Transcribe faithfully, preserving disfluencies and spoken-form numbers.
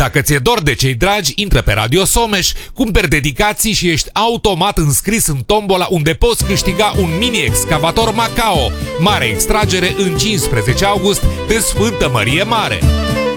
Dacă ți-e dor de cei dragi, intră pe Radio Someș, cumperi dedicații și ești automat înscris în tombola unde poți câștiga un mini-excavator Macao. Mare extragere în cincisprezece august pe Sfântă Mărie Mare.